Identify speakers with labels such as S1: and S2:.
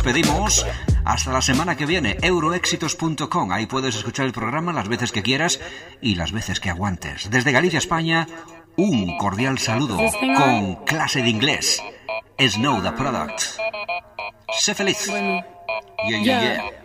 S1: despedimos. Hasta la semana que viene. Euroéxitos.com. Ahí puedes escuchar el programa las veces que quieras y las veces que aguantes. Desde Galicia, España, un cordial saludo con clase de inglés. Snow the Product. Sé feliz.
S2: Bueno.
S1: Yeah.